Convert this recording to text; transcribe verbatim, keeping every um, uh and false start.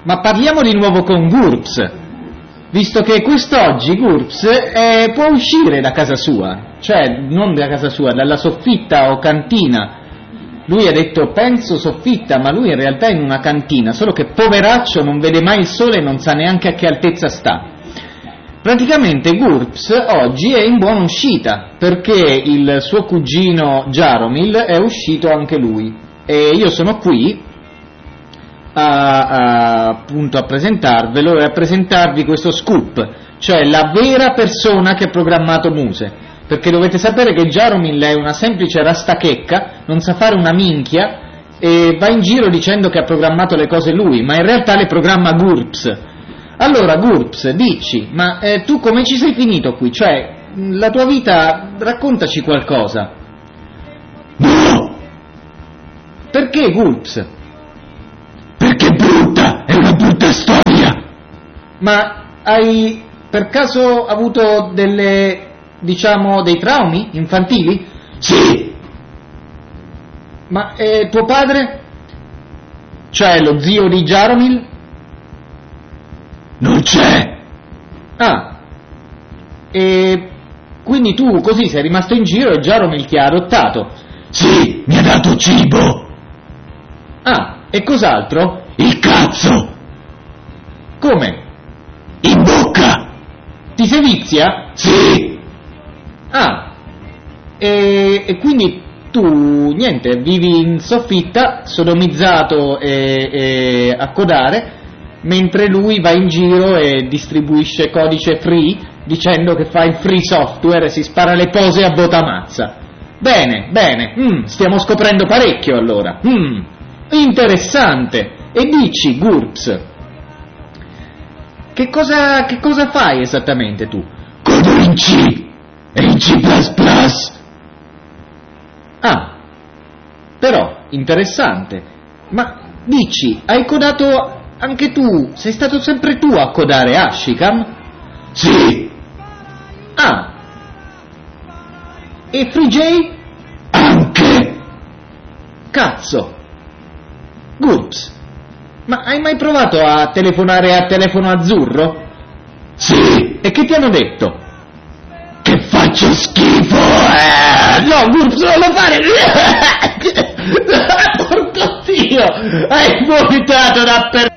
Ma parliamo di nuovo con GURPS, visto che quest'oggi GURPS eh, può uscire da casa sua, cioè non da casa sua, dalla soffitta o cantina. Lui ha detto penso soffitta, ma lui in realtà è in una cantina, solo che poveraccio non vede mai il sole e non sa neanche a che altezza sta. Praticamente GURPS oggi è in buona uscita, perché il suo cugino Jaromil è uscito anche lui, e io sono qui a, a, appunto a presentarvelo e a presentarvi questo scoop, cioè la vera persona che ha programmato Muse. Perché dovete sapere che Jaromil è una semplice rastachecca, non sa fare una minchia e va in giro dicendo che ha programmato le cose lui, ma in realtà le programma GURPS. Allora GURPS, dici, ma eh, tu come ci sei finito qui? Cioè, la tua vita, raccontaci qualcosa. No! Perché GURPS? Perché è brutta, è una brutta storia. Ma hai per caso avuto delle... diciamo dei traumi infantili? Sì. Ma eh, tuo padre? Cioè lo zio di Jaromil? Non c'è. Ah. E quindi tu così sei rimasto in giro e Jaromil ti ha adottato? Sì, mi ha dato cibo. Ah, e cos'altro? Il cazzo. Come? In bocca. Ti sevizia? Sì. Ah, e, e quindi tu, niente, vivi in soffitta, sodomizzato e, e a codare, mentre lui va in giro e distribuisce codice free, dicendo che fa il free software e si spara le pose a botamazza. Bene, bene, mm, stiamo scoprendo parecchio allora. Mm, interessante. E dici, GURPS, che cosa, che cosa fai esattamente tu? Codo in C. E in C plus plus. Ah, però, interessante. Ma dici, hai codato anche tu, sei stato sempre tu a codare Ashikam? Sì. Ah. E FreeJ? Anche. Cazzo. GURPS, ma hai mai provato a telefonare a telefono azzurro? Sì. E che ti hanno detto? Che faccio schifo, eh! No, GURPS, non lo fare! Porco Dio! Hai vomitato dappertutto!